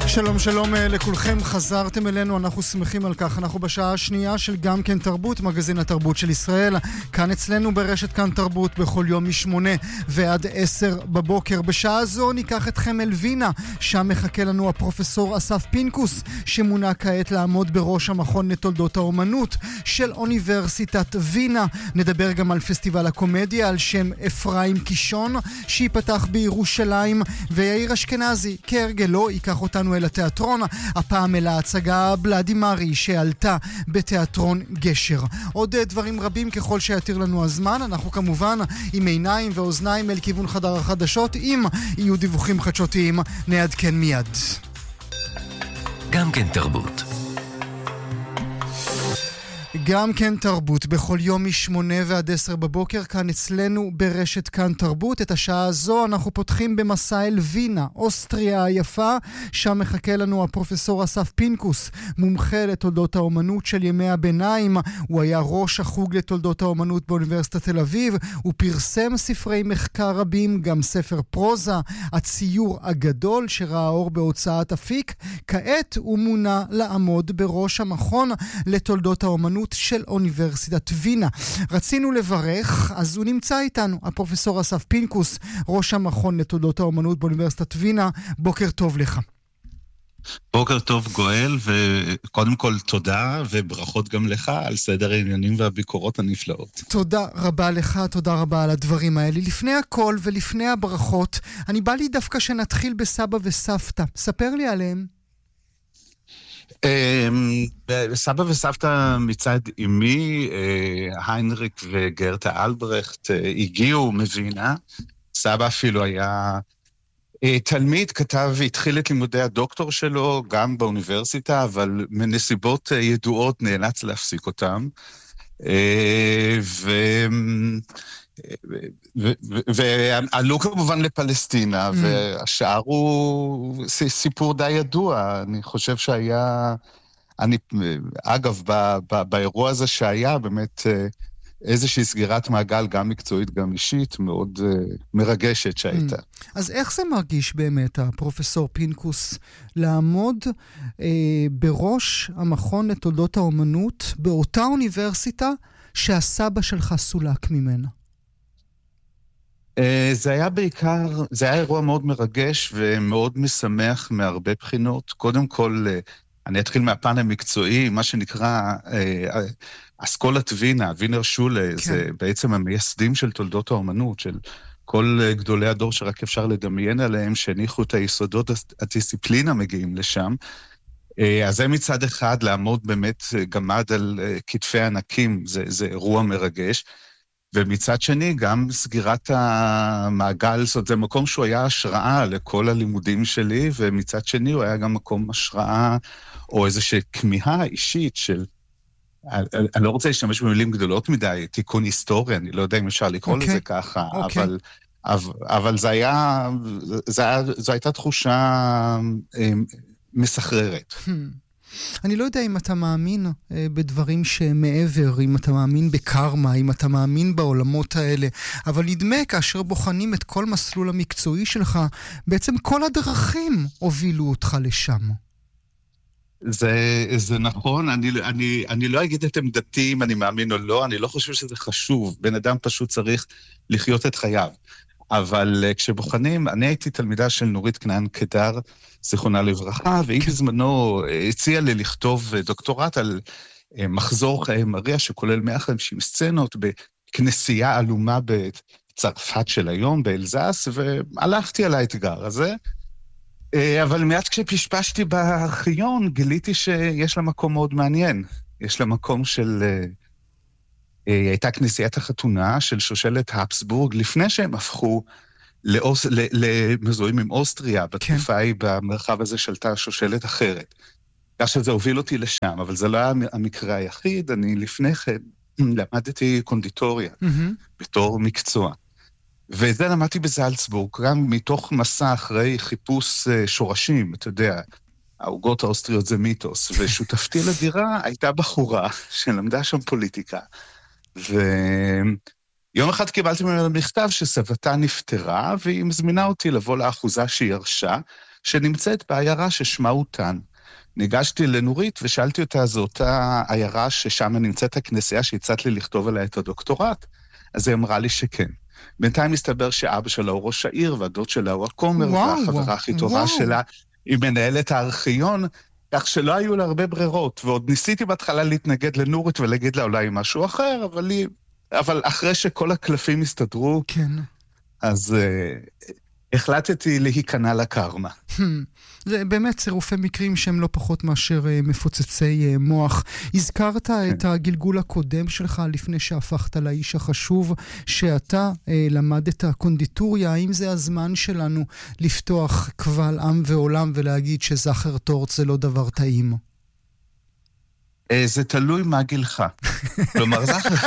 שלום שלום לכולכם, חזרתם אלינו, אנחנו שמחים על כך. אנחנו בשעה השנייה של גם כן תרבות, מגזין התרבות של ישראל, כאן אצלנו ברשת כאן תרבות, בכל יום מ8 ועד 10 בבוקר. בשעה זו ניקח אתכם אל וינה, שם מחכה לנו הפרופסור אסף פינקוס, שמונה כעת לעמוד בראש המכון לתולדות האומנות של אוניברסיטת וינה. נדבר גם על פסטיבל הקומדיה על שם אפרים קישון, שיפתח בירושלים, ויאיר אשכנזי כהרגלו ייקח אותנו אל התיאטרון, הפעם אל ההצגה בלדימרי שעלתה בתיאטרון גשר. עוד דברים רבים ככל שיתיר לנו הזמן, אנחנו כמובן עם עיניים ואוזניים אל כיוון חדר החדשות, אם יהיו דיווחים חדשותיים נעדכן מיד. גם כן תרבות. גם כן תרבות, בכל יום מ8 ועד 10 בבוקר, כאן אצלנו ברשת כאן תרבות. את השעה הזו אנחנו פותחים במסע אל וינה, אוסטריה היפה, שם מחכה לנו הפרופסור אסף פינקוס, מומחה לתולדות האומנות של ימי הביניים. הוא היה ראש החוג לתולדות האומנות באוניברסיטת תל אביב, הוא פרסם ספרי מחקר רבים, גם ספר פרוזה, הציור הגדול שראה אור בהוצאת אפיק. כעת הוא מונה לעמוד בראש המכון לתולדות האומנות של אוניברסיטת וינה. רצינו לברך, אז הוא נמצא איתנו, הפרופסור אסף פינקוס, ראש המכון לתולדות האומנות באוניברסיטת וינה. בוקר טוב לך. בוקר טוב גואל, וקודם כל תודה וברכות גם לך על סדר העניינים והביקורות הנפלאות. תודה רבה לך, תודה רבה על הדברים האלה. לפני הכל ולפני הברכות, אני בא לי דווקא שנתחיל בסבא וסבתא. ספר לי עליהם. סבא וסבתא מצד אמי, היינריק וגרטה אלברכט, הגיעו מווינה. סבא אפילו היה תלמיד, התחיל את לימודי הדוקטור שלו גם באוניברסיטה, אבל מנסיבות ידועות נאלץ להפסיק אותם. ועלו כמובן לפלסטינה, והשאר הוא סיפור די ידוע. אני חושב שהיה, אגב, באירוע הזה שהיה באמת איזושהי סגירת מעגל, גם מקצועית, גם אישית, מאוד מרגשת שהייתה. אז איך זה מרגיש באמת, הפרופסור פינקוס, לעמוד בראש המכון לתולדות האומנות, באותה אוניברסיטה שהסבא שלך סולק ממנה? זה היה אירוע מאוד מרגש ומאוד משמח מהרבה בחינות. קודם כל, אני אתחיל מהפן המקצועי, מה שנקרא אסכולת וינה, וינר שולה, זה בעצם המייסדים של תולדות האומנות, של כל גדולי הדור שרק אפשר לדמיין עליהם, שהניחו את היסודות הדיסציפלינה מגיעים לשם. אז זה מצד אחד לעמוד באמת גמד על כתפי ענקים, זה אירוע מרגש. ומצד שני, גם סגירת המעגל, זאת אומרת, זה מקום שהוא היה השראה לכל הלימודים שלי, ומצד שני הוא היה גם מקום השראה, או איזושהי כמיהה אישית של, אני לא רוצה להשתמש במילים גדולות מדי, תיקון היסטורי, אני לא יודע אם אפשר לקרוא לזה ככה, אבל זו הייתה תחושה מסחררת. אני לא יודע אם אתה מאמין בדברים שמעבר, אם אתה מאמין בקרמה, אם אתה מאמין בעולמות האלה, אבל נדמה כאשר בוחנים את כל מסלול המקצועי שלך, בעצם כל הדרכים הובילו אותך לשם. זה נכון, אני לא אגיד את עמדתי אם אני מאמין או לא, אני לא חושב שזה חשוב, בן אדם פשוט צריך לחיות את חייו. אבל כשבוחנים, אני הייתי תלמידה של נורית כנען קדר, זיכרונה לברכה, והיא בזמנו הציעה לי לכתוב דוקטורט על מחזור חיי מריה, שכולל 150 סצנות בכנסייה עלומה בצרפת של היום, באלזס, והלכתי על האתגר הזה. אבל מיד כשפשפשתי בארכיון, גיליתי שיש לה מקום מאוד מעניין. יש לה מקום של הייתה כנסיית החתונה של שושלת הפסבורג, לפני שהם הפכו למזוהים עם אוסטריה, בתקופה היא במרחב הזה שלטה שושלת אחרת. כך שזה הוביל אותי לשם, אבל זה לא היה המקרה היחיד, אני לפני כן למדתי קונדיטוריה, בתור מקצוע. וזה למדתי בזלצבורג, גם מתוך מסע אחרי חיפוש שורשים, אתה יודע, העוגות האוסטריות זה מיתוס, ושותפתי לדירה הייתה בחורה שלמדה שם פוליטיקה, ויום אחד קיבלתי ממנה מכתב שסבתה נפטרה, והיא מזמינה אותי לבוא לאחוזה שהיא ירשה, שנמצאת בעיירה ששמה אותן. ניגשתי לנורית ושאלתי אותה, זו אותה עיירה ששם נמצאת הכנסייה שהצעת לי לכתוב עליה את הדוקטורט, אז היא אמרה לי שכן. בינתיים מסתבר שאבא שלה הוא ראש העיר, והדוד שלה הוא הכומר, והחברה הכי טובה שלה היא מנהלת הארכיון, כך שלא היו לה הרבה ברירות, ועוד ניסיתי בהתחלה להתנגד לנורית ולהגיד לה אולי משהו אחר, אבל אחרי שכל הקלפים הסתדרו, כן. אז החלטתי להיכנע לקרמה. זה באמת צירופי מקרים שהם לא פחות מאשר מפוצצי מוח. הזכרת את הגלגול הקודם שלך לפני שהפכת לאיש החשוב, שאתה למדת קונדיטוריה. האם זה הזמן שלנו לפתוח קבל עם ועולם ולהגיד שזכר טורט זה לא דבר טעים? זה תלוי מה גילך. כלומר,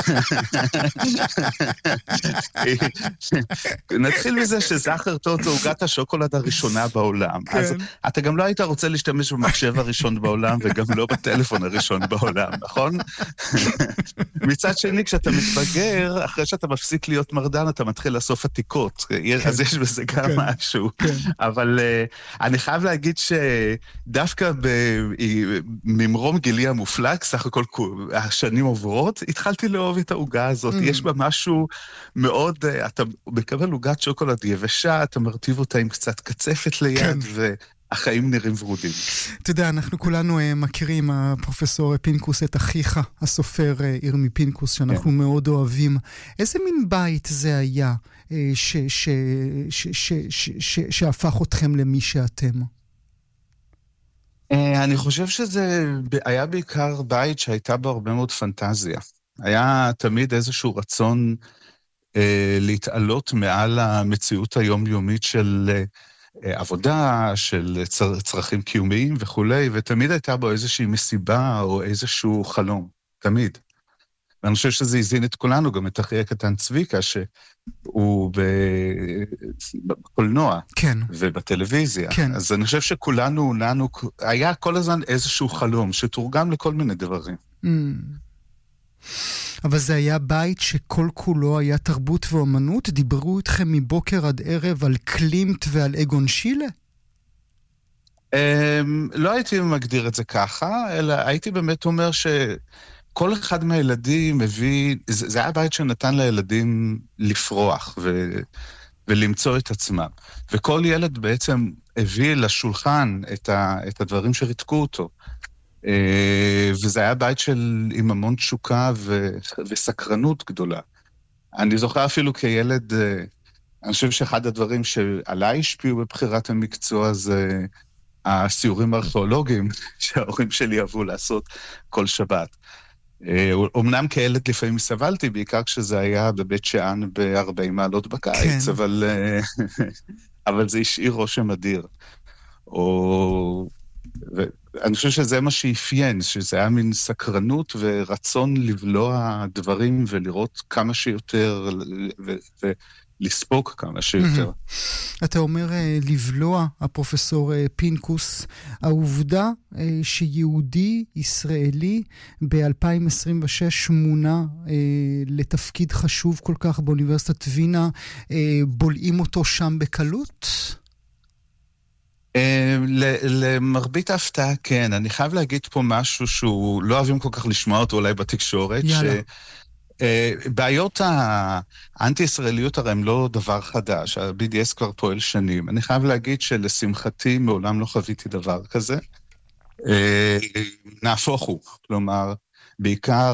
נתחיל מזה שזכר טורט זו עוגת השוקולד הראשונה בעולם. אז אתה גם לא היית רוצה להשתמש במחשב הראשון בעולם, וגם לא בטלפון הראשון בעולם, נכון? מצד שני, כשאתה מתבגר, אחרי שאתה מפסיק להיות מרדן, אתה מתחיל לאסוף עתיקות. אז יש בזה גם משהו. אבל אני חייב להגיד שדווקא ממרום גילי המופלג, סך הכל השנים עוברות, התחלתי לאהוב את העוגה הזאת. יש בה משהו מאוד, אתה מקבל עוגת שוקולד יבשה, אתה מרטיב אותה עם קצת קצפת ליד, והחיים נראים ורודים. אתה יודע, אנחנו כולנו מכירים, הפרופסור פינקוס, את אחיך, הסופר ירמי פינקוס, שאנחנו מאוד אוהבים. איזה מין בית זה היה שהפך אתכם למי שאתם? אני חושב שזה היה בעיקר בית שהייתה בו הרבה מאוד פנטזיה. היה תמיד איזשהו רצון להתעלות מעל המציאות היומיומית של עבודה, של צרכים קיומיים וכולי, ותמיד הייתה בו איזושהי מסיבה או איזשהו חלום, תמיד. ואני חושב שזה הזין את כולנו, גם את אחי הקטן צביקה, שהוא בקולנוע ובטלוויזיה. אז אני חושב שכולנו, היה כל הזמן איזשהו חלום, שתורגם לכל מיני דברים. אבל זה היה בית שכל כולו היה תרבות ואומנות? דיברו איתכם מבוקר עד ערב על קלימט ועל אגון שילה? לא הייתי מגדיר את זה ככה, אלא הייתי באמת אומר כל אחד מהילדים מביא, זה היה בית שנתן לילדים לפרוח ולמצוא את עצמם. וכל ילד בעצם הביא לשולחן את הדברים שריתקו אותו. וזה היה בית עם המון תשוקה וסקרנות גדולה. אני זוכר אפילו כילד, אני חושב שאחד הדברים שעליי השפיעו בבחירת המקצוע זה הסיורים הארכיאולוגיים שההורים שלי אהבו לעשות כל שבת. אמנם כילד לפעמים סבלתי, בעיקר כשזה היה בבית שאן ב-40 מעלות בקיץ, אבל זה השאיר רושם אדיר. אני חושב שזה מה שאפיין, שזה היה מין סקרנות ורצון לבלוע דברים ולראות כמה שיותר ולספוג כמה שיותר. אתה אומר לבלוע, הפרופסור פינקוס, העובדה שיהודי ישראלי ב-2026 מונה לתפקיד חשוב כל כך באוניברסיטת וינה, בולעים אותו שם בקלות? למרבית ההפתעה, כן. אני חייב להגיד פה משהו שהוא לא אוהבים כל כך לשמוע אותו אולי בתקשורת, בעיות האנטי-ישראליות הרי הם לא דבר חדש, ה-BDS כבר פועל שנים. אני חייב להגיד שלשמחתי מעולם לא חוויתי דבר כזה. נהפוך הוא, כלומר, בעיקר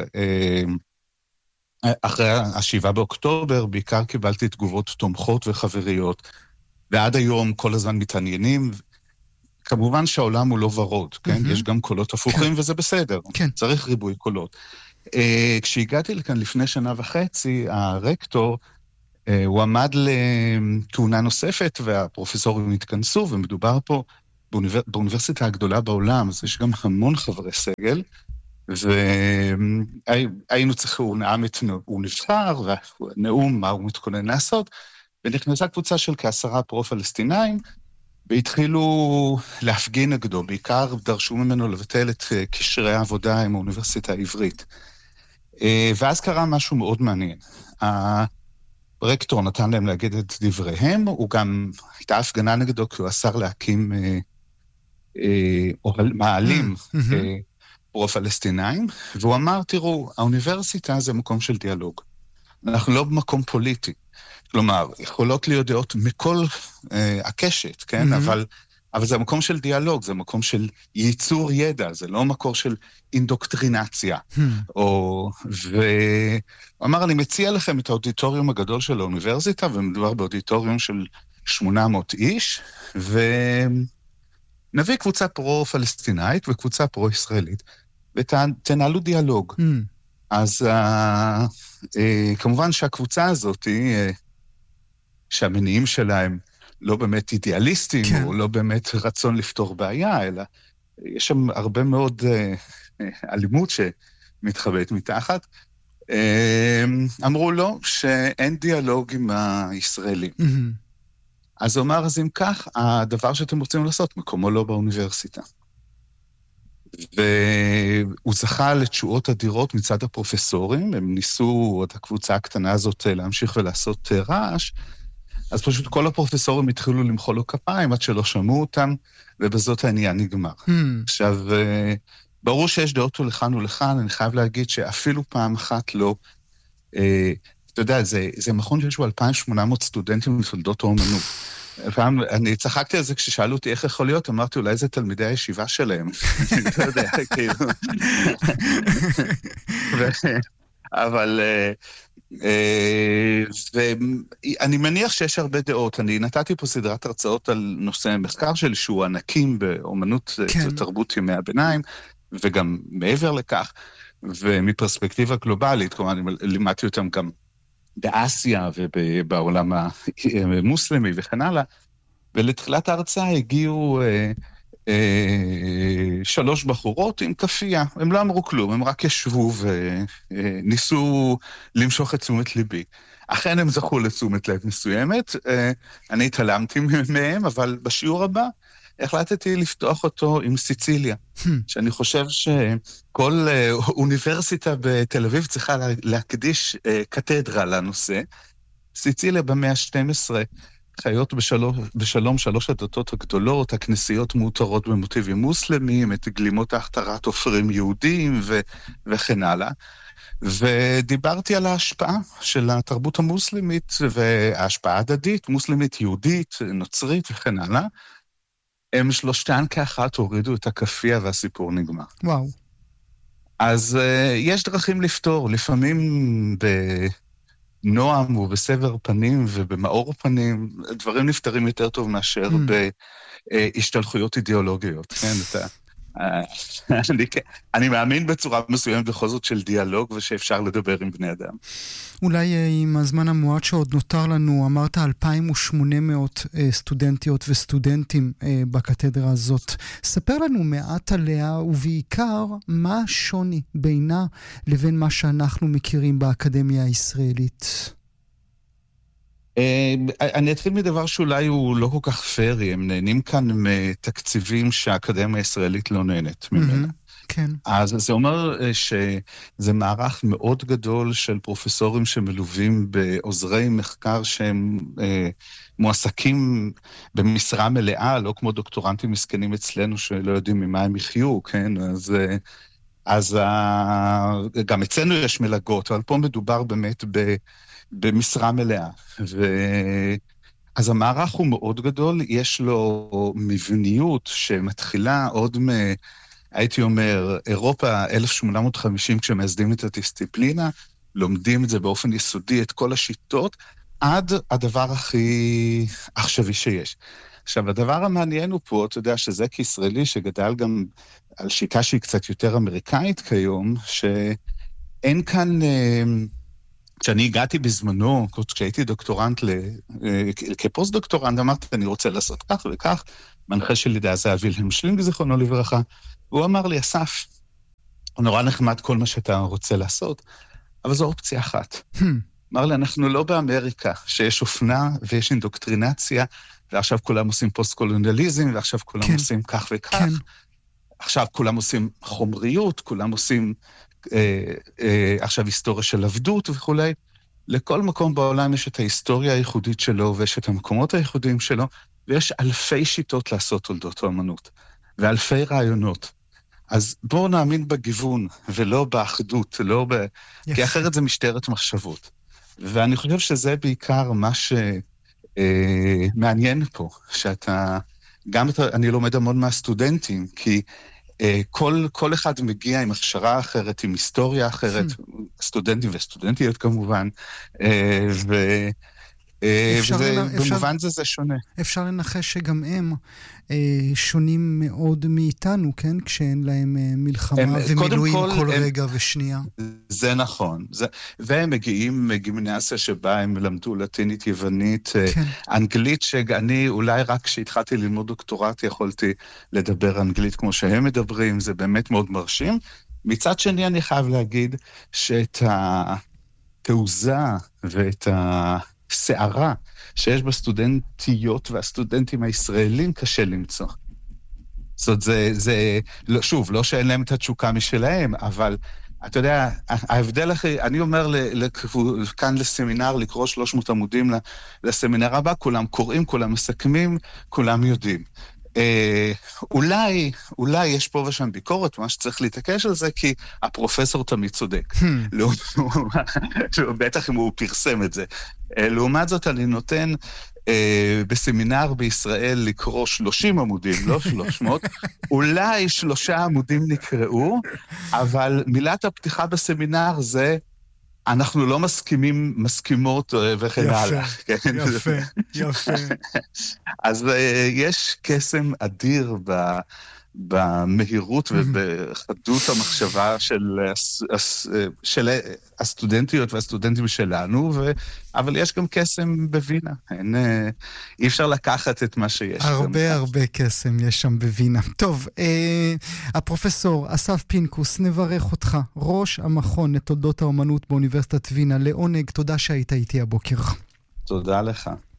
אחרי ה-7 באוקטובר, בעיקר קיבלתי תגובות תומכות וחבריות, ועד היום כל הזמן מתעניינים. כמובן שהעולם הוא לא ורוד, כן? יש גם קולות הפוכים וזה בסדר. צריך ריבוי קולות. כשהגעתי לכאן לפני 1.5 שנה, הרקטור, הוא עמד לתאונה נוספת, והפרופסורים התכנסו, ומדובר פה באוניברסיטה הגדולה בעולם, אז יש גם המון חברי סגל, והיינו צריכים, הוא נבחר, והנאום, מה הוא מתכונן לעשות, ונכנסה קבוצה של כ10 פרו-פלסטינאים, והתחילו להפגין נגדו, בעיקר דרשו ממנו לבטל את קשרי העבודה עם האוניברסיטה העברית. ואז קרה משהו מאוד מעניין. הרקטור נתן להם להגיד את דבריהם, הוא גם, הייתה הפגנה נגדו, כי הוא אסר להקים מעלים פרו-פלסטינאים, והוא אמר, תראו, האוניברסיטה זה מקום של דיאלוג. אנחנו לא במקום פוליטי. כלומר, יכולות להיות דעות מכל הקשת, כן? אבל זה מקום של דיאלוג, זה מקום של ייצור ידע, זה לא מקור של אינדוקטרינציה. והוא אמר, אני מציע לכם את האודיטוריום הגדול של האוניברסיטה, ומדובר באודיטוריום של 800 איש, ונביא קבוצה פרו-פלסטינאית וקבוצה פרו-ישראלית, ותנהלו דיאלוג. אז כמובן שהקבוצה הזאת, שהמניעים שלהם לא באמת אידיאליסטים, כן. או לא באמת רצון לפתור בעיה, אלא יש שם הרבה מאוד אלימות שמתחבאת מתחת, אמרו לו שאין דיאלוג עם הישראלים. אז הוא אמר, אז אם כך, הדבר שאתם רוצים לעשות, מקומו לא באוניברסיטה. והוא זכה לתשואות אדירות מצד הפרופסורים, הם ניסו את הקבוצה הקטנה הזאת להמשיך ולעשות רעש, אז פשוט כל הפרופסורים התחילו למחוא לו כפיים עד שלא שמעו אותם, ובזאת העניין נגמר. עכשיו, ברור שיש דעות לכאן ולכאן, אני חייב להגיד שאפילו פעם אחת לא, אתה יודע, זה מכון שיש בו 2,800 סטודנטים לתולדות האומנות. פעם, אני צחקתי על זה כששאלו אותי איך יכול להיות, אמרתי, אולי זה תלמידי הישיבה שלהם. אני לא יודע, כאילו. אבל ואני מניח שיש הרבה דעות. אני נתתי פה סדרת הרצאות על נושא מחקר שלי, שהוא ענקים באומנות תרבות ימי הביניים, וגם מעבר לכך, ומפרספקטיבה גלובלית, כלומר, אני לימדתי אותם גם באסיה ובעולם המוסלמי וכן הלאה, ולתחילת ההרצאה הגיעו 3 בחורות עם כפייה. הם לא אמרו כלום, הם רק ישבו וניסו למשוך את תשומת ליבי. אכן הם זכו לתשומת לב מסוימת, אני התעלמתי מהם, אבל בשיעור הבא החלטתי לפתוח אותו עם סיציליה, שאני חושב שכל אוניברסיטה בתל אביב צריכה להקדיש קתדרה לנושא. סיציליה במאה ה-12 חיות בשלום 3 הדתות הגדולות, הכנסיות מאותרות במוטיבים מוסלמים, את גלימות ההכתרת עופרים יהודים וכן הלאה. ודיברתי על ההשפעה של התרבות המוסלמית, וההשפעה הדדית, מוסלמית, יהודית, נוצרית וכן הלאה. הם שלושתן כאחת הורידו את הכפייה והסיפור נגמר. וואו. אז יש דרכים לפתור, לפעמים בנועם ובסבר פנים ובמאור פנים, דברים נפתרים יותר טוב מאשר בהשתלחויות אידיאולוגיות. כן, אני מאמין בצורה מסוימת בכל זאת של דיאלוג, ושאפשר לדבר עם בני אדם. אולי עם הזמן המועט שעוד נותר לנו, אמרת 2,800 סטודנטיות וסטודנטים בקתדרה הזאת. ספר לנו מעט עליה, ובעיקר מה השוני בינה לבין מה שאנחנו מכירים באקדמיה הישראלית. אני אתחיל מדבר שאולי הוא לא כל כך פרי, הם נהנים כאן מתקציבים שהאקדמיה הישראלית לא נהנית ממנה. כן. אז זה אומר שזה מערך מאוד גדול של פרופסורים שמלווים בעוזרי מחקר שהם מועסקים במשרה מלאה, לא כמו דוקטורנטים מסכנים אצלנו שלא יודעים ממה הם יחיו, כן? אז גם אצלנו יש מלגות, אבל פה מדובר באמת במשרה מלאה. אז המערך הוא מאוד גדול, יש לו מבניות שמתחילה עוד הייתי אומר, אירופה 1850, כשמייסדים את הדיסציפלינה, לומדים את זה באופן יסודי, את כל השיטות, עד הדבר הכי עכשווי שיש. עכשיו, הדבר המעניין הוא פה, אתה יודע, שזה כישראלי שגדל גם על שיטה שהיא קצת יותר אמריקאית כיום, שאין כאן, כשאני הגעתי בזמנו, כשהייתי דוקטורנט, כפוסט דוקטורנט, אמרתי, אני רוצה לעשות כך וכך, מנחה שלי דעה זה וילהלם שלינג, זיכרונו לברכה, והוא אמר לי, אסף, נורא נחמד כל מה שאתה רוצה לעשות, אבל זו אופציה אחת. אמר לי, אנחנו לא באמריקה, שיש אופנה ויש אינדוקטרינציה, ועכשיו כולם עושים פוסט-קולוניאליזם, ועכשיו כולם עושים כך וכך, עכשיו כולם עושים חומריות, כולם עושים עכשיו היסטוריה של עבדות וכו'. לכל מקום בעולם יש את ההיסטוריה הייחודית שלו, ויש את המקומות הייחודיים שלו, ויש אלפי שיטות לעשות תולדות האמנות, ואלפי רעיונות. אז בואו נאמין בגיוון, ולא באחדות, כי אחרת זה משטרת מחשבות. ואני חושב שזה בעיקר מה שמעניין פה, אני לומד המון מהסטודנטים, כי כל אחד מגיע עם הכשרה אחרת, עם היסטוריה אחרת, סטודנטים וסטודנטיות כמובן, ובמובן זה שונה. אפשר לנחש שגם הם שונים מאוד מאיתנו, כן? כשאין להם מלחמה ומילואים כל רגע ושנייה. זה נכון. והם מגיעים מגימנסיה שבה הם למדו לטינית, יוונית, אנגלית, שאני אולי רק כשהתחלתי ללמוד דוקטורט יכולתי לדבר אנגלית כמו שהם מדברים, זה באמת מאוד מרשים. מצד שני אני חייב להגיד שאת התעוזה ואת שערה שיש בסטודנטיות והסטודנטים הישראלים קשה למצוא. זאת זה שוב, לא שאין להם את התשוקה משלהם, אבל אתה יודע, ההבדל אחרי, אני אומר כאן לסמינר, לקרוא 300 עמודים לסמינר הבא, כולם קוראים, כולם מסכמים, כולם יודעים. אולי יש פה ושם ביקורת, מה שצריך להתעקש על זה, כי הפרופסור תמיד צודק. בטח אם הוא פרסם את זה. לעומת זאת, אני נותן בסמינר בישראל לקרוא 30 עמודים, לא 300, אולי 3 עמודים נקראו, אבל מילת הפתיחה בסמינר זה אנחנו לא מסכימות וכן הלאה. יפה. אז יש קסם אדיר במהירות ובחדות המחשבה של הסטודנטיות והסטודנטים שלנו, אבל יש גם קסם בווינה. אי אפשר לקחת את מה שיש. הרבה קסם יש שם בווינה. טוב, הפרופסור אסף פינקוס, נברך אותך, ראש המכון לתולדות האומנות באוניברסיטת וינה. לעונג, תודה שהיית איתי הבוקר. תודה לך.